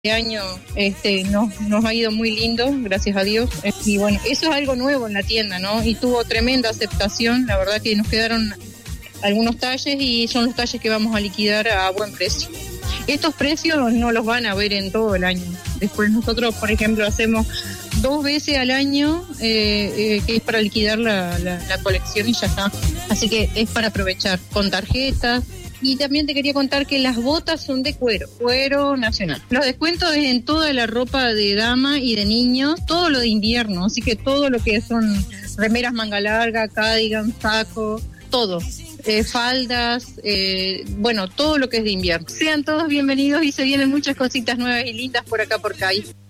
Este año nos ha ido muy lindo, gracias a Dios. Y bueno, eso es algo nuevo en la tienda, ¿no? Y tuvo tremenda aceptación, la verdad que nos quedaron algunos talles y son los talles que vamos a liquidar a buen precio. Estos precios no los van a ver en todo el año. Después nosotros, por ejemplo, hacemos 2 veces al año, que es para liquidar la colección y ya está. Así que es para aprovechar con tarjetas. Y también te quería contar que las botas son de cuero nacional. Los descuentos es en toda la ropa de dama y de niños, todo lo de invierno, así que todo lo que son remeras manga larga, cardigan, saco, todo. Faldas, bueno, todo lo que es de invierno. Sean todos bienvenidos y se vienen muchas cositas nuevas y lindas por acá por CAI.